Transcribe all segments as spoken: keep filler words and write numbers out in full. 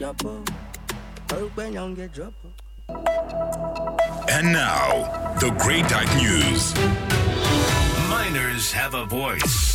And now, the Great Dyke News. Miners have a voice.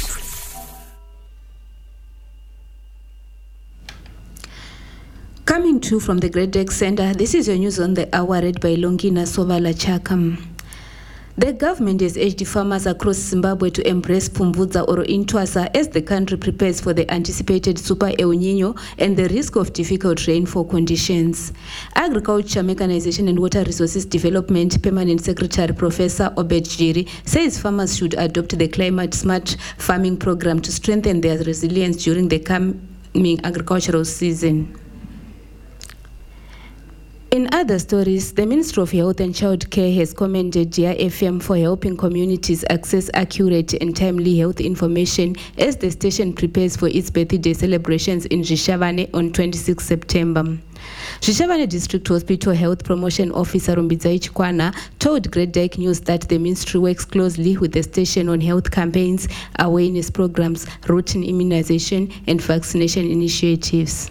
Coming to you from the Great Dyke Center, this is your news on the hour read by Longina Sovala Chakam. The government has urged farmers across Zimbabwe to embrace Pfumvudza or Intwasa as the country prepares for the anticipated Super El Nino and the risk of difficult rainfall conditions. Agriculture, Mechanization and Water Resources Development Permanent Secretary Professor Obed Jiri says farmers should adopt the Climate Smart Farming Program to strengthen their resilience during the coming agricultural season. In other stories, the Ministry of Health and Child Care has commended D I F M for helping communities access accurate and timely health information as the station prepares for its birthday celebrations in Zhishavane on twenty-sixth September. Zhishavane District Hospital Health Promotion Officer Rumbidzai Chikwana told Great Dyke News that the ministry works closely with the station on health campaigns, awareness programs, routine immunization, and vaccination initiatives.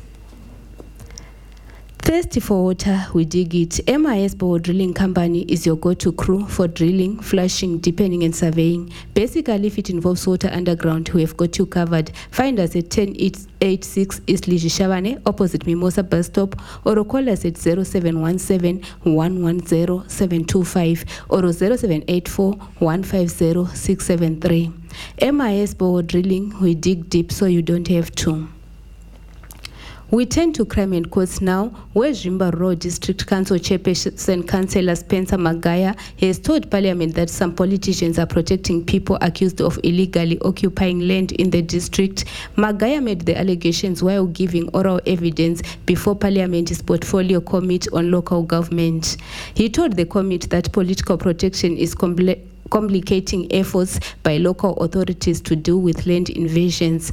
Thirsty for water, we dig it. M I S Boho Drilling Company is your go-to crew for drilling, flushing, deepening and surveying. Basically, if it involves water underground, we have got you covered. Find us at ten eighty-six East Zhishavane, opposite Mimosa bus stop, or call us at zero seven one seven, one one zero, seven two five or zero seven eight four, one five zero, six seven three. M I S Boho Drilling, we dig deep so you don't have to. We turn to crime and courts now, where Zimba Road District Council Chairperson Councillor Spencer Magaya has told Parliament that some politicians are protecting people accused of illegally occupying land in the district. Magaya made the allegations while giving oral evidence before Parliament's Portfolio Committee on Local Government. He told the committee that political protection is complex complicating efforts by local authorities to deal with land invasions.